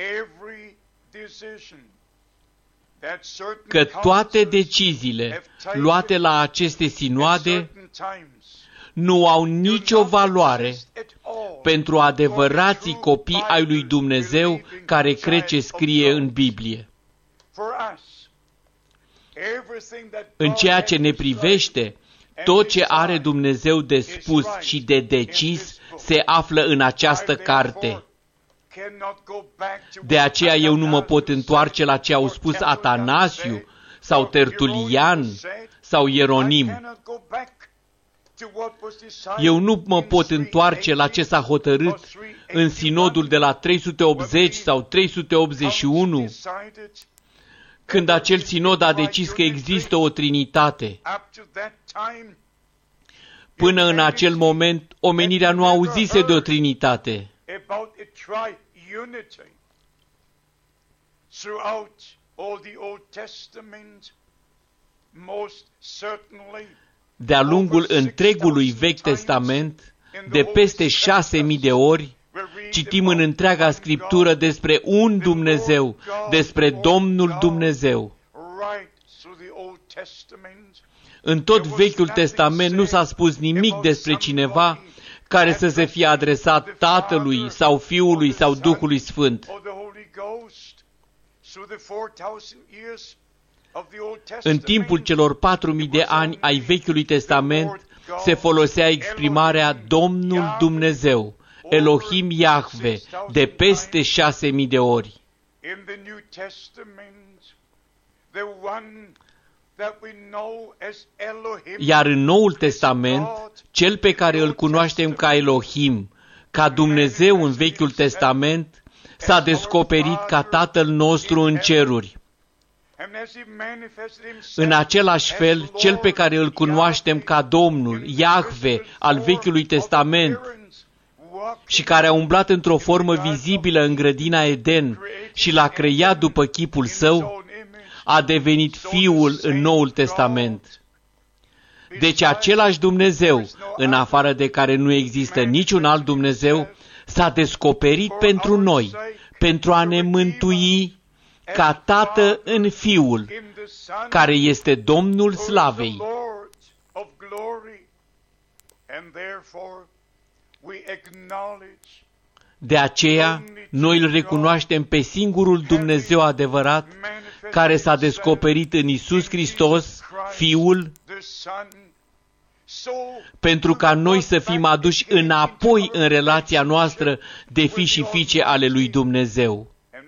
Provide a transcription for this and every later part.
că toate deciziile luate la aceste sinoade nu au nicio valoare pentru adevărații copii ai lui Dumnezeu care cred ce scrie în Biblie. În ceea ce ne privește, tot ce are Dumnezeu de spus și de decis se află în această carte. De aceea eu nu mă pot întoarce la ce au spus Atanasiu sau Tertulian sau Ieronim. Eu nu mă pot întoarce la ce s-a hotărât în sinodul de la 380 sau 381, când acel sinod a decis că există o trinitate. Până în acel moment, omenirea nu auzise de o trinitate. De-a lungul întregului Vechi Testament, de peste 6.000 de ori, citim în întreaga Scriptură despre un Dumnezeu, despre Domnul Dumnezeu. În tot Vechiul Testament nu s-a spus nimic despre cineva care să se fie adresat Tatălui sau Fiului sau Duhului Sfânt. În timpul celor 4.000 de ani ai Vechiului Testament se folosea exprimarea Domnul Dumnezeu, Elohim Iahve, de peste 6.000 de ori. Iar în Noul Testament, cel pe care îl cunoaștem ca Elohim, ca Dumnezeu în Vechiul Testament, s-a descoperit ca Tatăl nostru în ceruri. În același fel, cel pe care îl cunoaștem ca Domnul, Iahve, al Vechiului Testament, și care a umblat într-o formă vizibilă în grădina Eden și l-a creat după chipul său, a devenit Fiul în Noul Testament. Deci același Dumnezeu, în afară de care nu există niciun alt Dumnezeu, s-a descoperit pentru noi, pentru a ne mântui ca Tată în Fiul, care este Domnul Slavei. De aceea, noi îl recunoaștem pe singurul Dumnezeu adevărat, care s-a descoperit în Iisus Hristos, Fiul, pentru ca noi să fim aduși înapoi în relația noastră de fi și fiice ale lui Dumnezeu.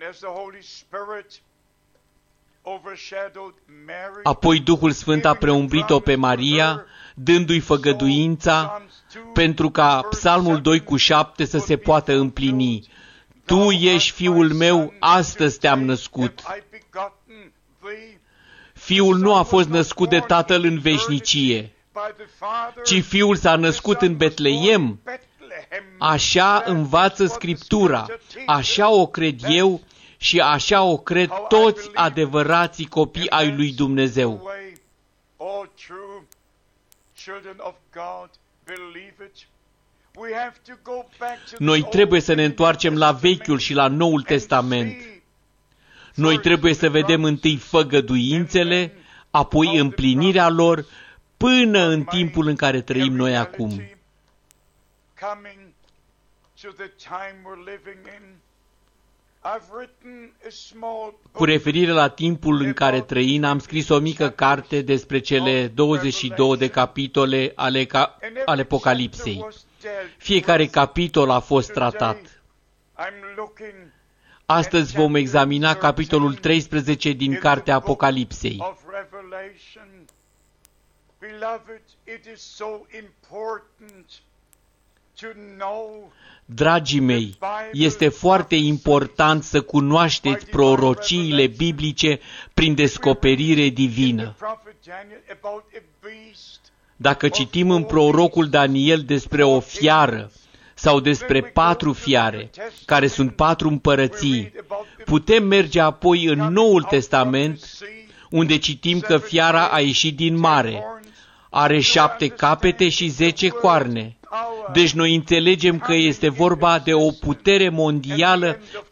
Apoi Duhul Sfânt a preumblit-o pe Maria, dându-i făgăduința, pentru ca Psalmul 2:7 să se poată împlini. Tu ești Fiul meu, astăzi te-am născut. Fiul nu a fost născut de Tatăl în veșnicie, ci Fiul s-a născut în Betleem. Așa învață Scriptura, așa o cred eu și așa o cred toți adevărații copii ai lui Dumnezeu. Noi trebuie să ne întoarcem la Vechiul și la Noul Testament. Noi trebuie să vedem întâi făgăduințele, apoi împlinirea lor, până în timpul în care trăim noi acum. Cu referire la timpul în care trăim, am scris o mică carte despre cele 22 de capitole ale Apocalipsei. Fiecare capitol a fost tratat. Astăzi vom examina capitolul 13 din cartea Apocalipsei. Dragii mei, este foarte important să cunoașteți prorociile biblice prin descoperire divină. Dacă citim în prorocul Daniel despre o fiară sau despre 4 fiare, care sunt 4 împărății, putem merge apoi în Noul Testament, unde citim că fiara a ieșit din mare, are 7 capete și 10 coarne. Deci noi înțelegem că este vorba de o putere mondială